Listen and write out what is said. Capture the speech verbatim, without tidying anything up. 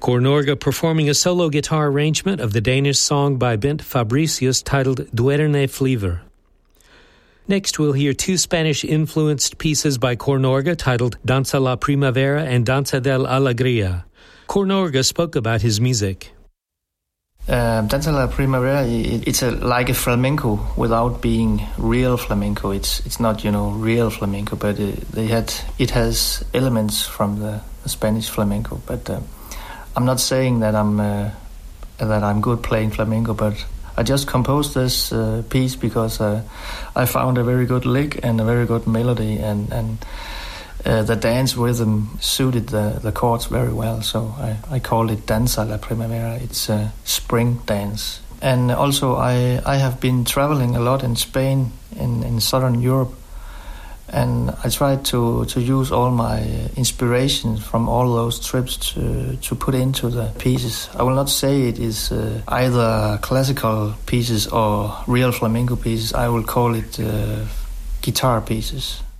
Kor Norge performing a solo guitar arrangement of the Danish song by Bent Fabricius titled Duerne Flyver. Next, we'll hear two Spanish-influenced pieces by Kor Norge titled Danza la Primavera and Danza del Alegria. Kor Norge spoke about his music. Uh, Danza la Primavera, it, it's a, like a flamenco without being real flamenco. It's it's not, you know, real flamenco, but it, they had it has elements from the, the Spanish flamenco. But uh, I'm not saying that I'm uh, that I'm good playing flamenco, but I just composed this uh, piece because uh, I found a very good lick and a very good melody, and and uh, the dance rhythm suited the, the chords very well. So I, I called it Danza la Primavera. It's a spring dance. And also I I have been traveling a lot in Spain, in, in southern Europe, and I tried to, to use all my inspiration from all those trips to to put into the pieces. I will not say it is uh, either classical pieces or real flamenco pieces. I will call it uh, guitar pieces.